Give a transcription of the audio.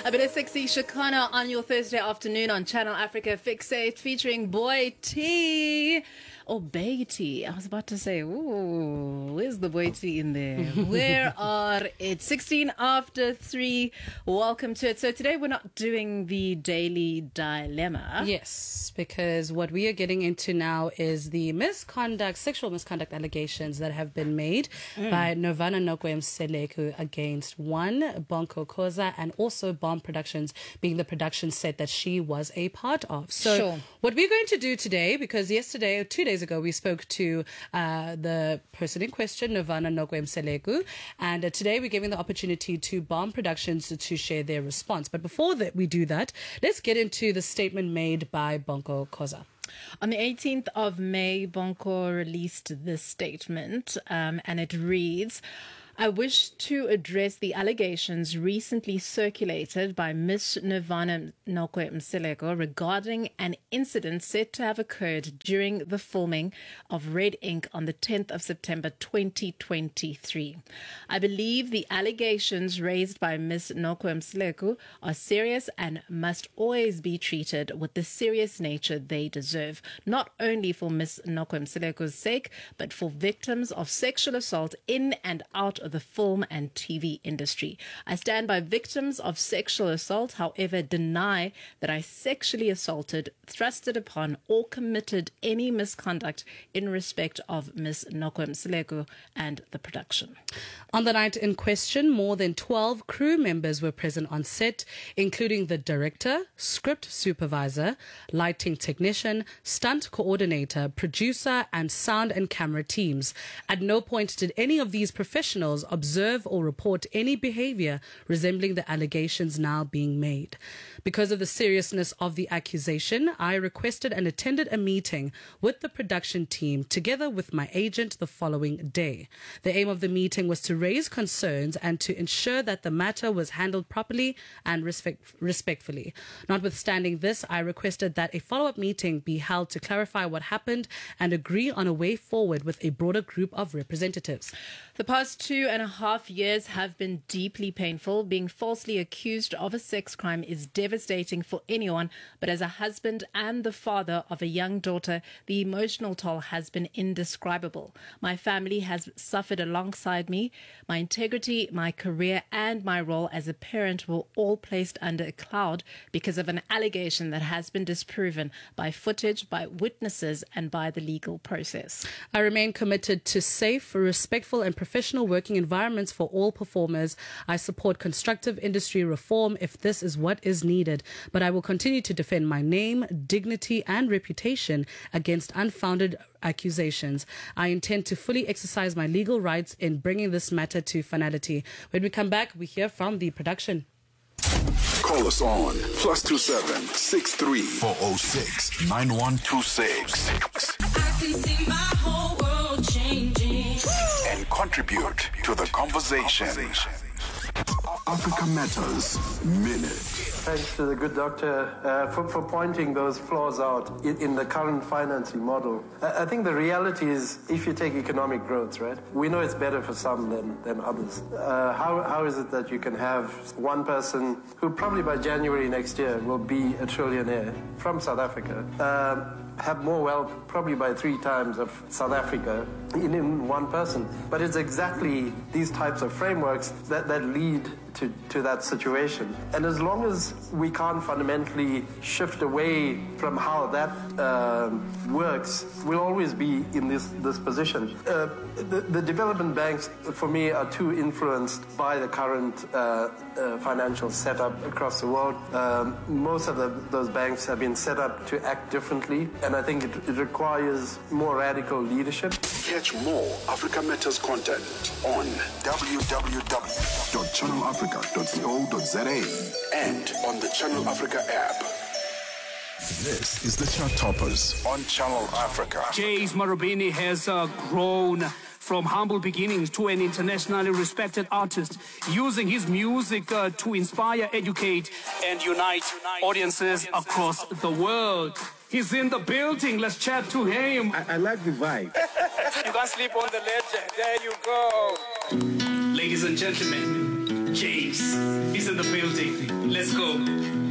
A bit of sexy Shakana on your Thursday afternoon on Channel Africa Fixate featuring Boy T. Or Bay T. I was about to say, ooh, where's the Boy T in there? Where are it? 16 after 3. Welcome to it. So today we're not doing the daily dilemma. Yes, because what we are getting into now is the sexual misconduct allegations that have been made by Novana Nokwe-Mseleku against Bonko Khoza and also Bomb Productions, being the production set that she was a part of. So what we're going to do today, because yesterday or 2 days ago, we spoke to the person in question, Novana Nokwe-Mseleku, and today we're giving the opportunity to Bomb Productions to share their response. But before that we do that, let's get into the statement made by Bonko Khoza. On the 18th of May, Bonko released this statement, and it reads, I wish to address the allegations recently circulated by Ms. Novana Nokwe-Mseleku regarding an incident said to have occurred during the filming of Red Ink on the 10th of September 2023. I believe the allegations raised by Ms. Nokwe-Mseleku are serious and must always be treated with the serious nature they deserve, not only for Ms. Nokwe-Mseleku's sake, but for victims of sexual assault in and out of the film and TV industry. I stand by victims of sexual assault, however, deny that I sexually assaulted, thrusted upon, or committed any misconduct in respect of Ms. Nokwe-Mseleku and the production. On the night in question, more than 12 crew members were present on set, including the director, script supervisor, lighting technician, stunt coordinator, producer, and sound and camera teams. At no point did any of these professionals observe or report any behavior resembling the allegations now being made. Because of the seriousness of the accusation, I requested and attended a meeting with the production team together with my agent the following day. The aim of the meeting was to raise concerns and to ensure that the matter was handled properly and respectfully. Notwithstanding this, I requested that a follow-up meeting be held to clarify what happened and agree on a way forward with a broader group of representatives. The past 2.5 years have been deeply painful. Being falsely accused of a sex crime is devastating for anyone, but as a husband and the father of a young daughter, the emotional toll has been indescribable. My family has suffered alongside me. My integrity, my career, and my role as a parent were all placed under a cloud because of an allegation that has been disproven by footage, by witnesses, and by the legal process. I remain committed to safe, respectful, and professional working environments for all performers. I support constructive industry reform if this is what is needed, but I will continue to defend my name, dignity, and reputation against unfounded accusations. I intend to fully exercise my legal rights in bringing this matter to finality. When we come back, we hear from the production. Call us on +27 63 406 9126. I can see my whole world changing. And contribute to the conversation. Africa Matters Minute. Thanks to the good doctor for pointing those flaws out in the current financing model. I think the reality is, if you take economic growth, right, we know it's better for some than others. How is it that you can have one person who probably by January next year will be a trillionaire from South Africa, have more wealth probably by 3 times of South Africa in one person? But it's exactly these types of frameworks that lead to that situation. And as long as we can't fundamentally shift away from how that works, we'll always be in this position. The development banks, for me, are too influenced by the current financial setup across the world. Most of those banks have been set up to act differently, and I think it requires more radical leadership. Catch more Africa Matters content on www.channelafrica.co.za and on the Channel Africa app. This is the Chart Toppers on Channel Africa. James Marubeni has grown from humble beginnings to an internationally respected artist, using his music to inspire, educate, and unite audiences across the world. He's in the building. Let's chat to him. I like the vibe. You can't sleep on the legend. There you go. Ladies and gentlemen, James is in the building. Let's go.